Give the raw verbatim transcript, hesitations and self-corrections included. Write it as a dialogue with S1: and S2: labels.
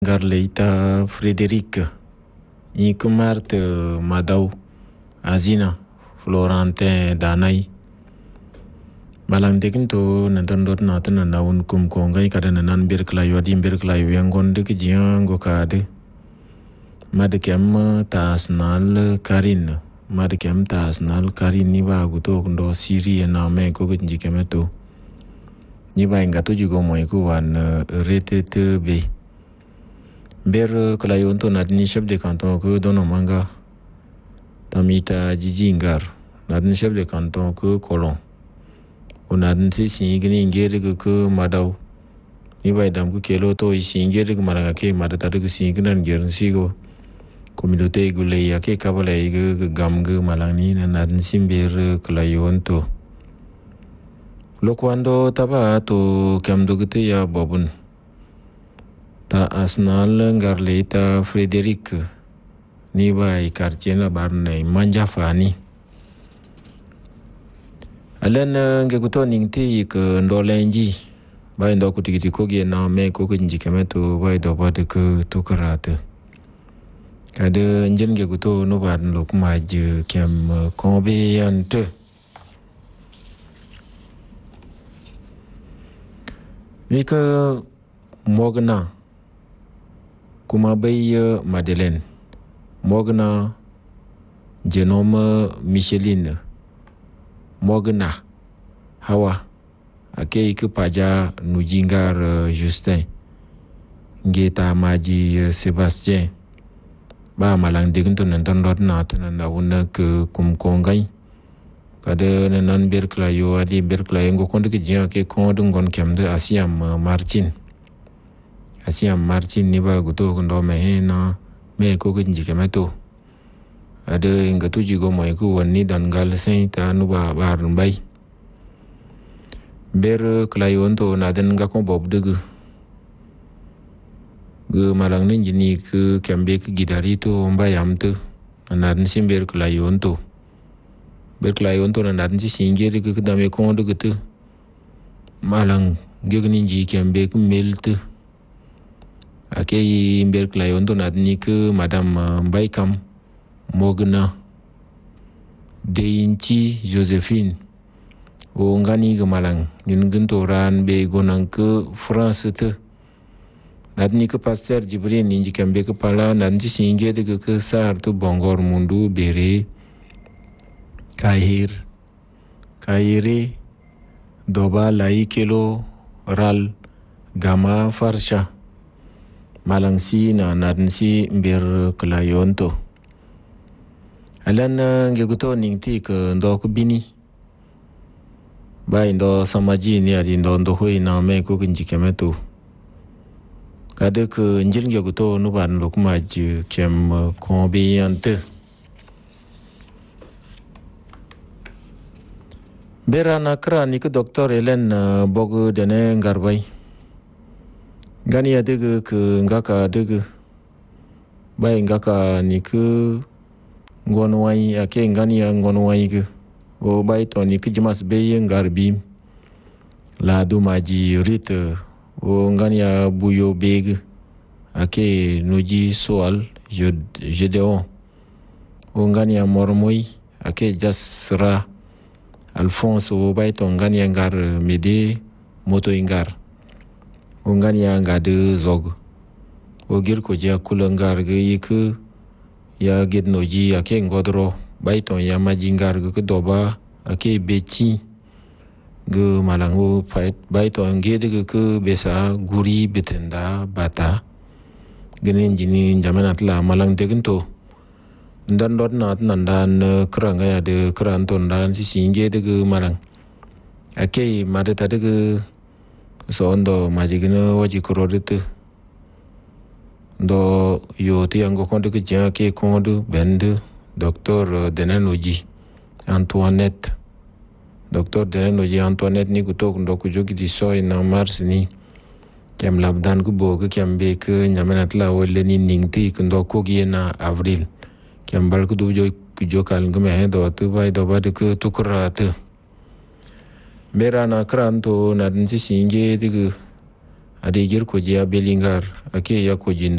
S1: Garleita Frédéric, Ikmart Madau, Azina, Florentin Danai. Malang dekinto nantan dot natan naun kum kongai kada nanan bir klayo di bir klayo yang gonde ke jiang go kade. Mad kem tasnal karin, mad kem tasnal karin ni ba guto ndo siri na me ko ginji kemeto. Ni ba ingato jugo moi ku wan retet be. Ber klayo to nadni chef de canton ko dono manga. Tamita jijingar, nadni chef de canton ko kolon. Unadan si singini ingere ke madau ni bai dam ku kelo to singere ke maranga ke madata ke singinan gerin sigo komilote gule ya ke kabala ke gam ke malang ni nadan simber kelayon to lokwando taba to kamdo gete ya bobun ta asnal ngarleta Frédéric ni bai quartier la barne manja fani Alen nge kuto ningti ke ndolenji bai ndo kutikiti kogi na me ko kunji kemeto bai do bade ke to karate kade njen nge kuto no bar no kumaj kem kombe ante Mika Mogna kuma bai Madeleine Mogna Genome Micheline Mogna Hawa ake ke paja nujingar uh, Justin ngeta maji uh, Sebastien ba malang diginto nanton rod nat na wuna ke kum kongai kada nan ber klayo adi ber klayo ngo konde ke jia ke konde ngon kemde Asiam uh, Martin Asiam Martin ni ba guto ndo me na me ko ke njike meto ada inga tuji go mo iku wani dan gal sen ta nu ba bar bay ber klayon to naden ga ko bob degu ge malang nin jini ke kembe ke gidari to mbayam to naden sim ber klayon to ber klayon to naden si singe de ke dame ko degu to malang ge nin ji kembe ke melte ake ber klayon to naden ke madam Baykam Mogna Deyinci Josephine o ngani gemalang ngin gintoran be gonang ke France te nadni ke pasteur Jibril ninji kambe ke pala nanji singe de ke sar tu bongor mundu bere kahir kahire doba lai kilo ral gama farsha malangsi na nadnsi ber klayonto Alan nge guto ningti ke ndo ku bini bai ndo samaji ni ari ndo ndo hui na me ku kinji kemetu kade ke njil nge guto nu ban lo kumaj kem kombiante berana kra ni ke doktor Helen bogu dene ngarbai gani adege ke ngaka adege bai ngaka ni ke ngono wai ake ngani ya ngono wai ke o bai to ni kijimas be ngarbi la du maji rit o ngani ya buyo beg ake noji soal Gedeon o ngani ya mormoy ake jasra Alphonse o bai to ngani ya ngar mede moto ingar o ngani ya ngade zog o gir ko ja kulangar ge yike ya gednoji ake ngodro baiton ya majingar ge doba ake beci ge malango pait baiton gede ge ke besa guri betenda bata genen jini jamanat la malang deginto ndan dot nat nandan kranga ya de kranton dan si singe de ge malang ake madata de ge sondo majigino waji korodete do yo ti ango konde ke ja ke konde bende docteur Denanoji Antoinette docteur Denanoji Antoinette ni kutok ndo kujoki di soy na mars ni kem labdan ku bo ke kem be ke nyamenat la wole ni ningti ndo ko gi na avril kem bal ku do jo ku jokal ngme do tu bai do ba de ke tukurat berana kranto na nsi singe de ade gir ko ja belingar ake ya ko